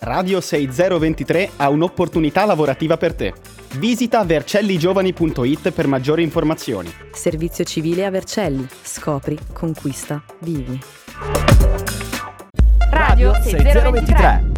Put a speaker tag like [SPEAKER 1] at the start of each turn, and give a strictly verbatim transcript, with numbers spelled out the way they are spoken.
[SPEAKER 1] Radio sessanta ventitré ha un'opportunità lavorativa per te. Visita vercelligiovani punto it per maggiori informazioni.
[SPEAKER 2] Servizio civile a Vercelli. Scopri, conquista, vivi.
[SPEAKER 3] Radio sessanta ventitré.